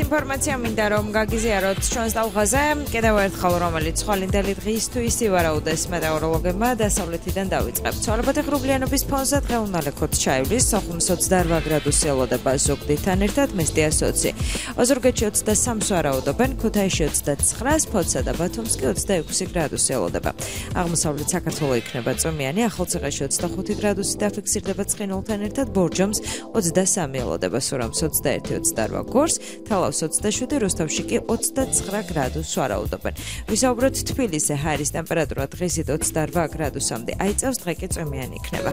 ინფორმაცია მინდა რომ გაგიზიაროთ ჩვენს ტალღაზე. კიდევ ერთხელ რომელიც ხვალინდელი დღისთვის ივარაუდეს მეტეოროლოგებმა დასავლეთიდან დავიწყებთ. ცვალებადი ღრუბლიანობის ფონზე დღეუნალექოთ ჩაივლის, სოხუმს 28 გრადუსი ელოდება ზუგდიდთან ერთად, მესტიას 20. ოზურგეთში 23-ს ვარაუდობენ, ქუთაისში 29, ფოთსა და ბათუმს კი 26 გრადუსი ელოდება. აღმოსავლეთ საქართველო იქნება წვიმიანი, ახალციხეში 25 გრადუსი დაფიქსირდება ცხინვალთან ერთად, ბორჯომს 23 ელოდება, სურამს 21-28 გორს, თალავს 27, რუსთავში კი 29 გრადუსს ვარაუდობენ. ვისაუბროთ თბილისზე, ჰაერის ტემპერატურა დღისით 28 გრადუსამდე აიწევს, დღე კი წვიმიანი იქნება.